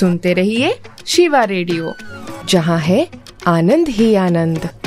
सुनते रहिए शिवा रेडियो, जहाँ है आनंद ही आनंद।